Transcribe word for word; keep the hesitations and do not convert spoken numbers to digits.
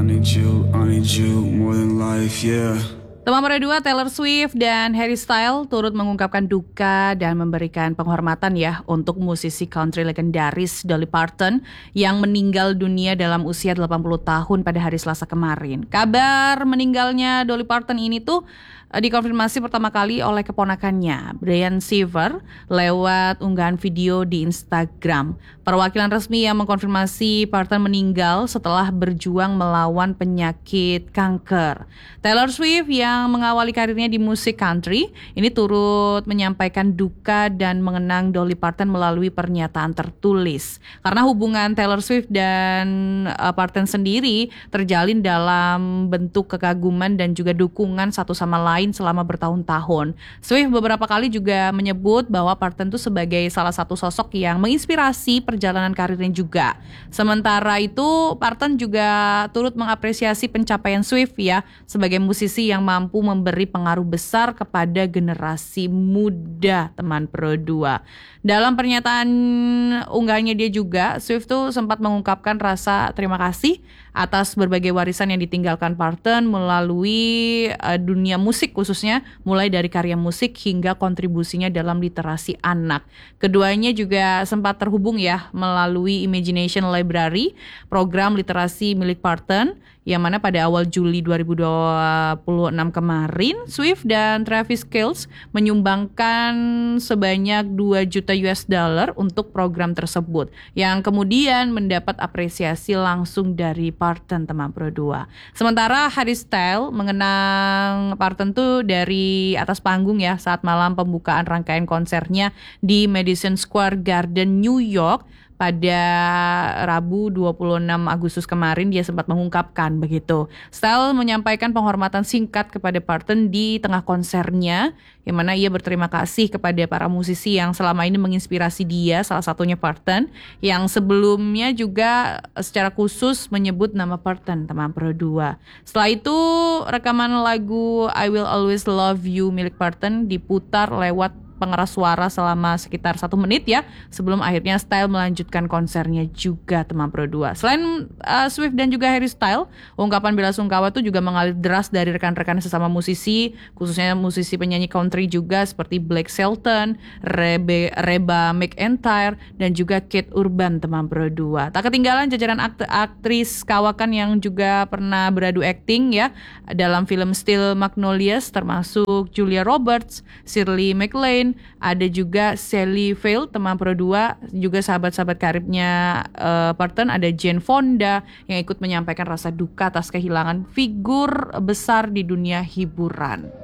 need you, I need you more than life, yeah. Teman berdua Taylor Swift dan Harry Styles turut mengungkapkan duka dan memberikan penghormatan ya untuk musisi country legendaris Dolly Parton yang meninggal dunia dalam usia delapan puluh tahun pada hari Selasa kemarin. Kabar meninggalnya Dolly Parton ini tuh dikonfirmasi pertama kali oleh keponakannya, Brian Siver, lewat unggahan video di Instagram. Perwakilan resmi yang mengkonfirmasi Parton meninggal setelah berjuang melawan penyakit kanker. Taylor Swift yang mengawali karirnya di musik country, ini turut menyampaikan duka dan mengenang Dolly Parton melalui pernyataan tertulis. Karena hubungan Taylor Swift dan uh, Parton sendiri terjalin dalam bentuk kekaguman dan juga dukungan satu sama lain selama bertahun-tahun. Swift beberapa kali juga menyebut bahwa Parton itu sebagai salah satu sosok yang menginspirasi perjalanan karirnya juga. Sementara itu, Parton juga turut mengapresiasi pencapaian Swift ya sebagai musisi yang mampu memberi pengaruh besar kepada generasi muda, teman Pro dua. Dalam pernyataan unggahannya dia juga, Swift tuh sempat mengungkapkan rasa terima kasih atas berbagai warisan yang ditinggalkan Parton melalui uh, dunia musik khususnya, mulai dari karya musik hingga kontribusinya dalam literasi anak. Keduanya juga sempat terhubung ya melalui Imagination Library, program literasi milik Parton, yang mana pada awal Juli dua ribu dua puluh enam kemarin, Swift dan Travis Kelce menyumbangkan sebanyak dua juta U S dollar untuk program tersebut, yang kemudian mendapat apresiasi langsung dari Parton, teman Pro dua. Sementara Harry Styles mengenang Parton tuh dari atas panggung ya saat malam pembukaan rangkaian konsernya di Madison Square Garden, New York. Pada Rabu dua puluh enam Agustus kemarin dia sempat mengungkapkan begitu. Styles menyampaikan penghormatan singkat kepada Parton di tengah konsernya, yang mana ia berterima kasih kepada para musisi yang selama ini menginspirasi dia, salah satunya Parton, yang sebelumnya juga secara khusus menyebut nama Parton, teman Pro dua. Setelah itu rekaman lagu I Will Always Love You milik Parton diputar lewat pengeras suara selama sekitar satu menit ya, sebelum akhirnya Styles melanjutkan konsernya juga, teman Pro dua. Selain uh, Swift dan juga Harry Styles, ungkapan bela sungkawa itu juga mengalir deras dari rekan-rekan sesama musisi, khususnya musisi penyanyi country juga seperti Blake Shelton, Rebe, Reba McEntire, dan juga Keith Urban, teman Pro dua. Tak ketinggalan jajaran akt- aktris kawakan yang juga pernah beradu akting ya dalam film Steel Magnolias, termasuk Julia Roberts, Shirley MacLaine, ada juga Sally Field, teman Pro dua, juga sahabat-sahabat karibnya uh, Parton, ada Jane Fonda yang ikut menyampaikan rasa duka atas kehilangan figur besar di dunia hiburan.